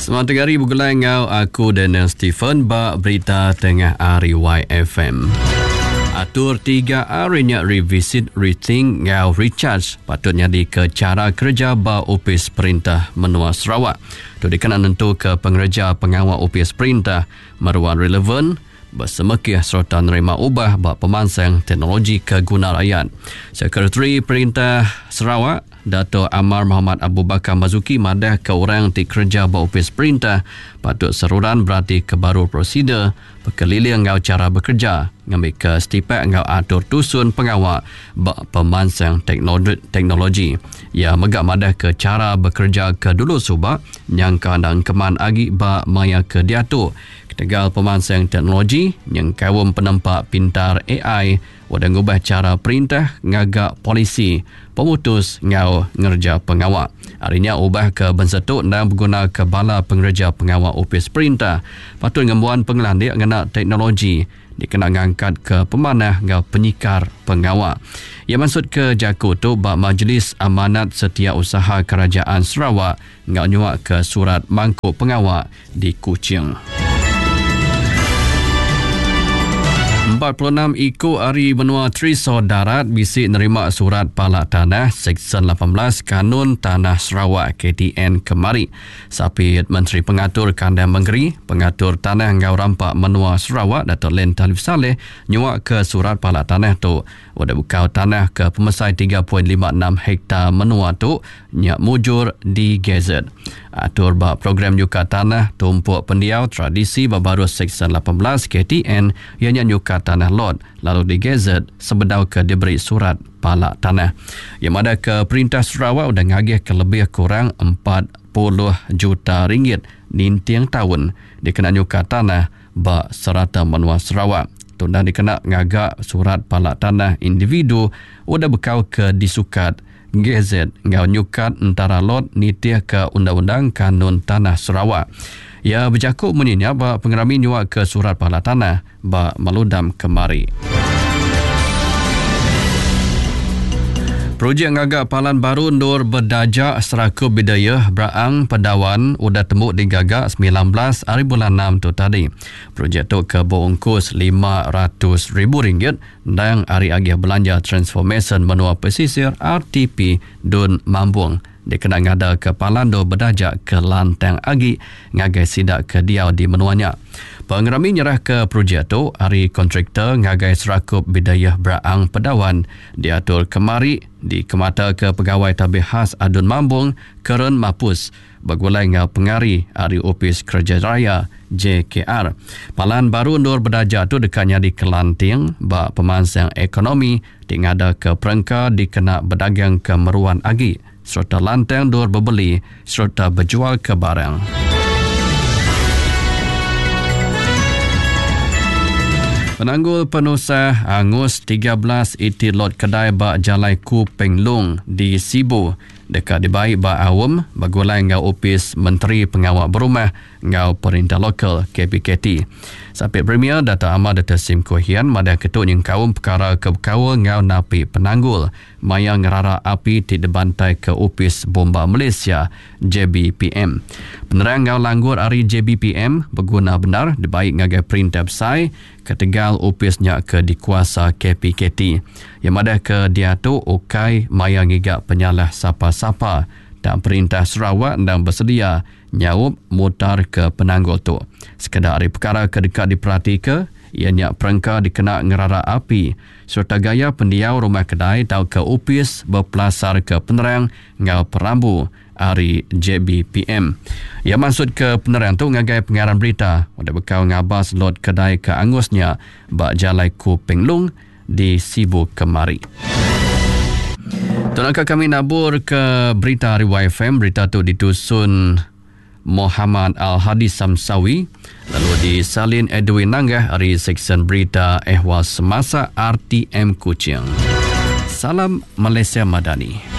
Selamat hari bergulai ngau aku Daniel Stephen bak berita tengah RYFM. Atur 3 harinya revisit, rethink ngau recharge patutnya di ke cara kerja bak Opis Perintah Menua Sarawak. Itu dikenal tentu ke pengerja pengawal Opis Perintah meruang relevan bersemekih serta nerima ubah bak pemansang teknologi keguna rakyat. Sekretari Perintah Sarawak Dato' Amar Muhammad Abu Bakar Mazuki madah ke orang di kerja bak Opis Perintah patut seruran berarti ke baru prosedur berkeliling ngau cara bekerja ngambil ke stipek ngau atur tusun pengawal bak pemansang teknologi. Ya megak madah ke cara bekerja ke dulu subak yang kadang keman agi bak maya ke diatur tegal pemansang teknologi yang kawum penempak pintar AI wadang ubah cara perintah ngagak polisi pemutus ngau ngerja pengawal. Harinya ubah ke bensetuk dan berguna ke bala pengerja pengawal Opis Perintah patut ngembuan pengelandik ngena teknologi dikenal ngangkat ke pemanah ngau penyikar pengawal. Ia maksud ke jaku tu bak Majlis Amanat Setiausaha Kerajaan Sarawak ngau nyuak ke surat mangkuk pengawal di Kuching. 46 Iko Ari Benua Trisor Darat bisik nerima surat palak tanah Seksyen 18 Kanun Tanah Sarawak KTN kemari. Sapit Menteri Pengatur Kandang Menggeri, Pengatur Tanah Ngau Rampak Menua Sarawak Dato' Len Talib Saleh nyuak ke surat palak tanah tu. Wadah bukau tanah ke pemesai 3.56 hektar menua tu nyak mujur di Gazette. Atur bak program nyuka tanah tumpuk pendiau tradisi baru Seksyen 18 KTN yang nyuka tanah lot lalu di Gazette sebedau ke diberi surat palak tanah. Yang ada ke Perintah Sarawak udah ngagih ke lebih kurang 40 juta ringgit nintiang tahun dikena nyuka tanah bak serata menua Sarawak. Tunda dikena ngagak surat palak tanah individu udah bekau ke disukat Gazette ngau nyukat antara lot nitih ke Undang-Undang Kanun Tanah Sarawak. Ia berjakuk menyinya bak pengerami nyuak ke surat palak tanah bak meludam kemari. Projek ngagak palan baru Nur Berdajak Seraku Bidayah Beraang Pedawan udah temu digagak 19 hari bulan 6 tu tadi. Projek tu ke berungkus RM500,000 dan hari agih belanja Transformation Menua Pesisir RTP Dun Mambung. Dia kena ngada ke palan Nur Berdajak ke Lantang Agi ngagai sidak ke diau di menuanya. Pengerami nyerah ke projek tu, hari kontraktor ngagai Serakup Bidayah Beraang Pedawan diatur kemari di kemata ke pegawai tabih khas Adun Mambung Keren Mapus bergulai ngau pengari hari Opis Kerja Raya JKR. Palan baru Nur Berdajak tu dekatnya di Kelanting bak pemansang ekonomi tingada ke perengka dikena berdagang ke Meruan Agi serta lantang Nur berbeli serta berjual ke barang. Penanggul penusah angus 13 iti lot kedai bak Jalai Ku Penglung di Sibu dekat dibaik bak awam bagulai ngau Opis Menteri Pengawal Berumah ngau Perintah Lokal KPKT. Sapit Premier Dato' Ahmad Dato' Sim Kohian madah ketut yang kaum perkara kebekawa ngau napi penanggul maya ngerara api di debantai ke Opis Bomba Malaysia JBPM. Penerang ngau langgur hari JBPM berguna benar dibaik ngagai perintah besai ketegal Opisnya ke dikuasa KPKT. Yang madah ke dia tu ukai maya ngigak penyalah sapa-sapa dan Perintah Sarawak dan bersedia nyawup mutar ke penanggul tu. Sekadar hari perkara kedekat diperhati ke ianya perengka dikena ngerara api serta gaya pendiau rumah kedai tau ke Opis berpelasar ke penerang ngau perambu hari JBPM. Ia maksud ke penerang tu ngagai pengarang berita ada bekau ngabas lot kedai ke angusnya bak Jalai Ku Penglung di Sibu kemari. Tunakah kami nabur ke berita RYFM. Berita tu ditusun Muhammad Al-Hadi Samsawi lalu disalin Edwin Nanggah dari Seksyen Berita Ehwal Semasa RTM Kuching. Salam Malaysia Madani.